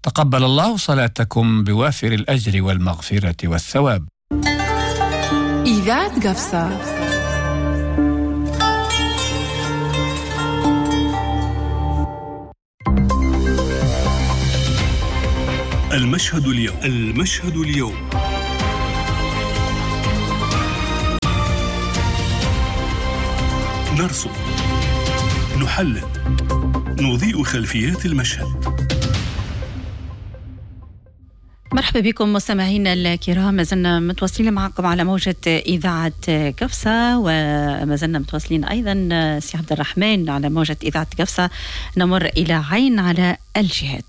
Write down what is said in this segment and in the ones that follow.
تقبل الله صلاتكم بوافر الأجر والمغفرة والثواب. إذاعة قفصة. المشهد اليوم. نرصد، نحلل، نضيء خلفيات المشهد. مرحبا بكم مستمعينا الكرام، ما زلنا متواصلين معكم على موجة إذاعة قفصة، وما زلنا متواصلين أيضا سي عبد الرحمن على موجة إذاعة قفصة. نمر إلى عين على الجهات.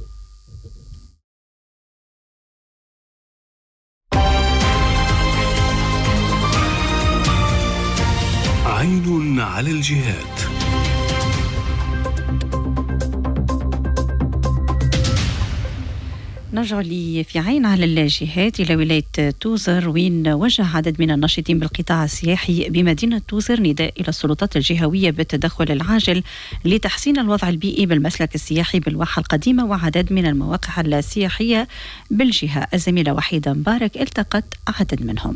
عين على الجهات. نرجع لي في عين على الجهات إلى ولاية توزر، وين وجه عدد من الناشطين بالقطاع السياحي بمدينة توزر نداء إلى السلطات الجهوية بالتدخل العاجل لتحسين الوضع البيئي بالمسلك السياحي بالواحة القديمة وعدد من المواقع السياحية بالجهة. الزميلة وحيدة مبارك التقت عدد منهم.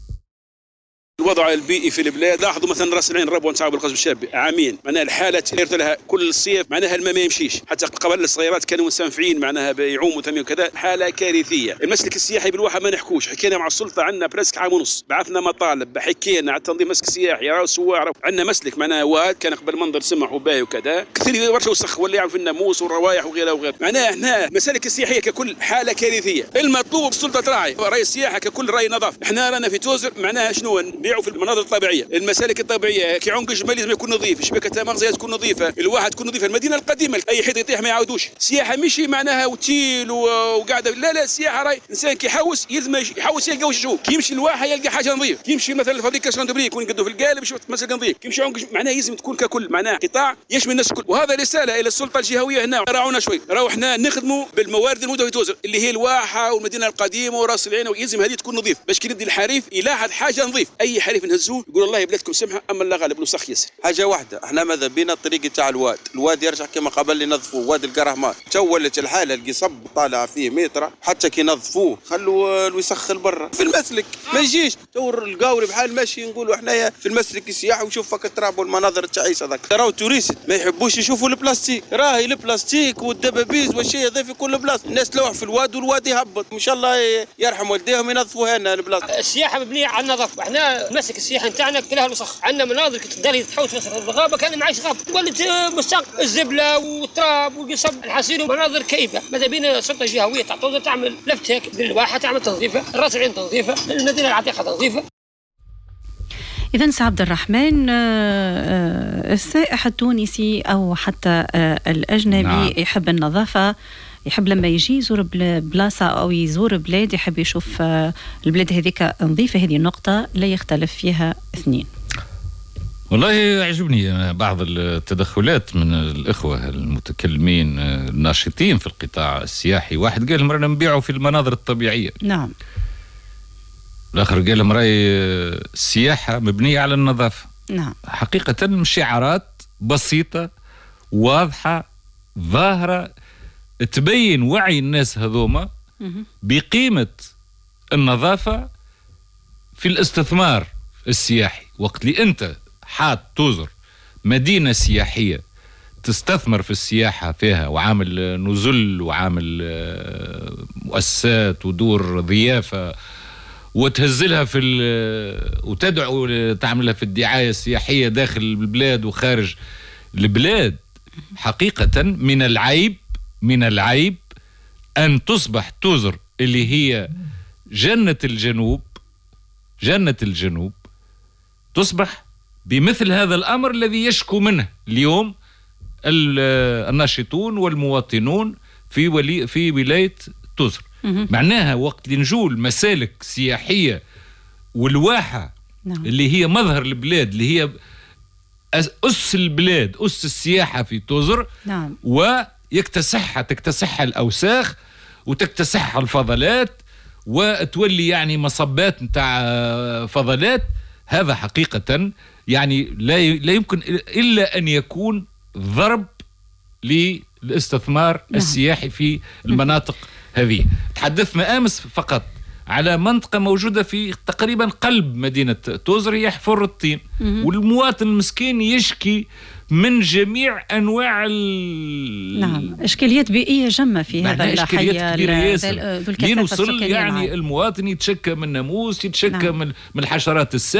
الوضع البيئي في البلاد، لاحظوا مثلا راس العين ربوة نتاع بالقصب الشابي عامين، معناها الحالة تيرت لها كل الصيف، معناها الماء ما يمشيش، حتى قبل الصغيرات كانوا مستنفعين معناها بيعوموا ثمين وكذا، حالة كارثية. المسلك السياحي بالواحة ما نحكوش، حكينا مع السلطة، عندنا برسك عام ونص، بعثنا مطالب، حكينا على تنظيم مسلك سياحي، راهو سواع، عندنا مسلك معناها واد كان قبل منظر سمح وباي وكذا، كثير برشا وسخ ولا يعمل في الناموس والروايح وغيرها وغيرها، معناها احنا المسالك السياحية ككل حالة كارثية. المطلوب السلطة تراعي، رأي السياحة ككل رأي نظافة. احنا رانا في توزر معناها شنو نبيعوا في المناظر الطبيعية، المسالك الطبيعيه كي عنق الجمال لازم يكون نظيف، شبكه مغزيه تكون نظيفه، الواحد تكون نظيفه، المدينه القديمه اي حد يطيح ما يعاودوش. السياحه مشي معناها وتيل وقاعده، لا السياحه راي انسان كي يحوس يلزم يحوس يلقى وش يشوف، كي يمشي الواحه يلقى حاجه نظيف، كي يمشي مثلا الفضيك كاسندبري يكون يقدوا في القالب يشوف مسلك نظيف، كي يمشي عنق معناها لازم تكون ككل معناها قطاع يشمل الناس الكل. وهذا رساله الى السلطه الجهويه هنا، راعونا شوي، راهو احنا نخدموا بالموارد الموجوده في توزر اللي هي الواحه والمدينه القديمه وراس العين، ويلزم هذه تكون نظيف باش كي ندي الحريف يلاحظ حاجه نظيف. اي حريف نهزوه يقول الله بلادكم سمحه، اما لا غالب الوسخ يسر. حاجه واحده، احنا ماذا بينا الطريق تاع الواد يرجع كما قبل ينظفوه، واد القرهمان تولت الحاله القصب طالع فيه متر، حتى كي ينظفوه خلوا الوسخ برا في المسلك ما يجيش. دور القاوري بحال ماشي نقولوا احنايا في المسلك السياحي وشوف فك التراب والمناظر التعيسه ذاك، تراو توريست ما يحبوش يشوفوا البلاستيك، راهي البلاستيك والدبابيز والشيء هذا في كل بلاصه، الناس تلوح في الواد والواد يهبط، ان شاء الله يرحم والديهم ينظفوا هنا البلاصه. السياحه مبنيه على النظافه، احنا المسلك السياحي نتاعنا كلها الوسخ، عندنا مناظر كتداري تحوس في الغابه كان معيش غابه، ولت مستنقع الزبله والتراب والقصب الحصير ومناظر كئيبه. ماذا بينا السلطه الجهويه تاع توزر تعمل لفت هيك بالواحه، تعمل تنظيفه، الراس العين تنظيفه، المدينه العتيقه تنظيفه. إذن سي عبد الرحمن، السائح التونسي أو حتى الأجنبي يحب النظافة، يحب لما يجي يزور بلاصة أو يزور بلاد يحب يشوف البلاد هذيك نظيفة. هذه النقطة لا يختلف فيها اثنين. والله يعجبني بعض التدخلات من الإخوة المتكلمين الناشطين في القطاع السياحي. واحد قال لهم رانا نبيعوا في المناظر الطبيعية، نعم. الآخر قال لهم راي السياحة مبنية على النظافة، نعم. حقيقة شعارات بسيطة واضحة ظاهرة تبين وعي الناس هذوما بقيمة النظافة في الاستثمار السياحي. وقت اللي أنت حاط توزر مدينة سياحية تستثمر في السياحة فيها، وعامل نزل وعامل مؤسسات ودور ضيافة، وتهزلها في وتدعو تعملها في الدعاية السياحية داخل البلاد وخارج البلاد، حقيقة من العيب أن تصبح توزر اللي هي جنة الجنوب تصبح بمثل هذا الأمر الذي يشكو منه اليوم الناشطون والمواطنون في ولاية توزر. معناها وقت اللي نجول مسالك سياحية والواحة، نعم. اللي هي مظهر البلاد، اللي هي أس البلاد، أس السياحة في توزر، نعم. تكتسحها الأوساخ وتكتسحها الفضلات وتولي يعني مصبات نتاع فضلات. هذا حقيقة يعني لا يمكن إلا أن يكون ضرب الاستثمار السياحي في المناطق هذه. تحدثنا أمس فقط على منطقة موجودة في تقريبا قلب مدينة توزر، هي حفر الطين، والمواطن المسكين يشكي من جميع أنواع نعم، إشكاليات بيئية جمة في هذا الحي، إشكاليات كبيرة ياسر، لين وصل يعني المواطن يتشكى من ناموس، يتشكى من الحشرات